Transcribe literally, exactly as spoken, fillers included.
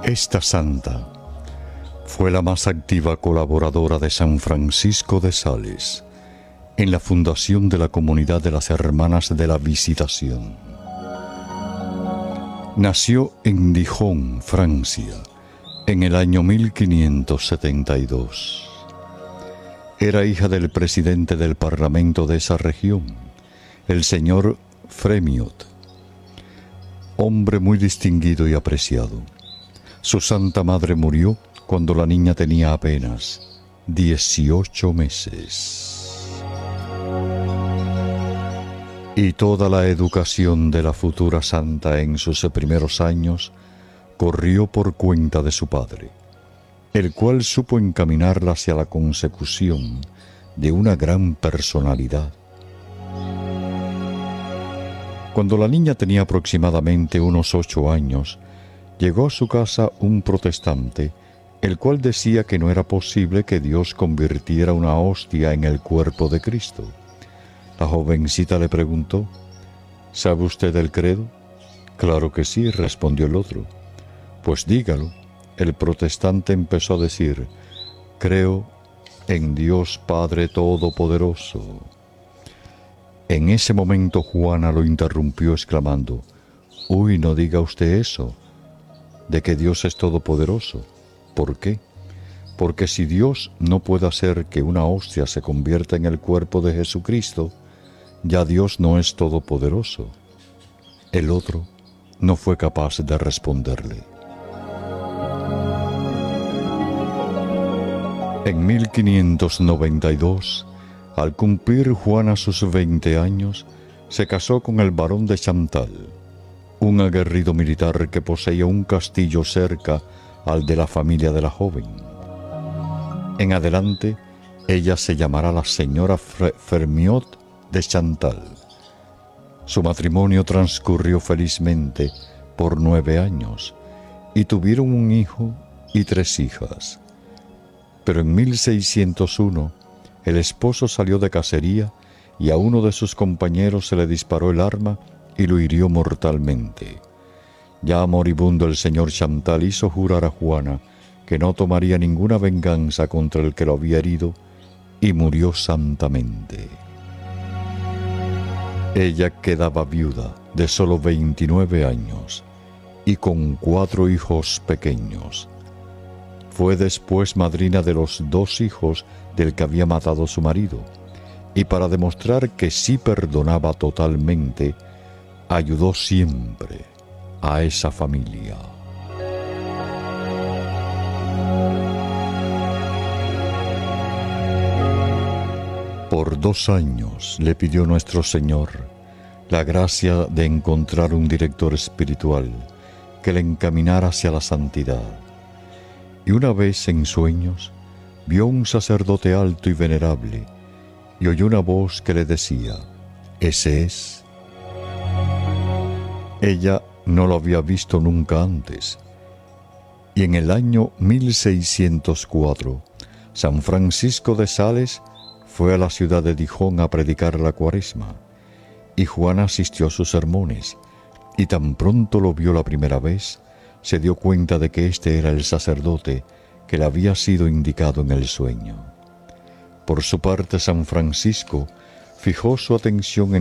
Esta santa fue la más activa colaboradora de San Francisco de Sales en la fundación de la Comunidad de las Hermanas de la Visitación. Nació en Dijon, Francia, en el año mil quinientos setenta y dos. Era hija del presidente del Parlamento de esa región, el señor Frémiot, hombre muy distinguido y apreciado. Su santa madre murió cuando la niña tenía apenas dieciocho meses. Y toda la educación de la futura santa en sus primeros años corrió por cuenta de su padre, el cual supo encaminarla hacia la consecución de una gran personalidad. Cuando la niña tenía aproximadamente unos ocho años, llegó a su casa un protestante, el cual decía que no era posible que Dios convirtiera una hostia en el cuerpo de Cristo. La jovencita le preguntó: ¿sabe usted el credo? Claro que sí, respondió el otro. Pues dígalo. El protestante empezó a decir: creo en Dios Padre Todopoderoso. En ese momento Juana lo interrumpió exclamando: uy, no diga usted eso, de que Dios es todopoderoso. ¿Por qué? Porque si Dios no puede hacer que una hostia se convierta en el cuerpo de Jesucristo, ya Dios no es todopoderoso. El otro no fue capaz de responderle. En mil quinientos noventa y dos, al cumplir Juana sus veinte años, se casó con el barón de Chantal, un aguerrido militar que poseía un castillo cerca al de la familia de la joven. En adelante, ella se llamará la señora Frémiot de Chantal. Su matrimonio transcurrió felizmente por nueve años y tuvieron un hijo y tres hijas. Pero en mil seiscientos uno, el esposo salió de cacería y a uno de sus compañeros se le disparó el arma y lo hirió mortalmente. Ya moribundo, el señor Chantal hizo jurar a Juana que no tomaría ninguna venganza contra el que lo había herido y murió santamente. Ella quedaba viuda de solo veintinueve años y con cuatro hijos pequeños. Fue después madrina de los dos hijos del que había matado a su marido, y para demostrar que sí perdonaba totalmente, ayudó siempre a esa familia. Por dos años le pidió nuestro Señor la gracia de encontrar un director espiritual que le encaminara hacia la santidad. Y una vez en sueños vio un sacerdote alto y venerable y oyó una voz que le decía: «Ese es». Ella no lo había visto nunca antes. Y en el año mil seiscientos cuatro, San Francisco de Sales fue a la ciudad de Dijon a predicar la Cuaresma, y Juana asistió a sus sermones, y tan pronto lo vio la primera vez, se dio cuenta de que este era el sacerdote que le había sido indicado en el sueño. Por su parte, San Francisco fijó su atención en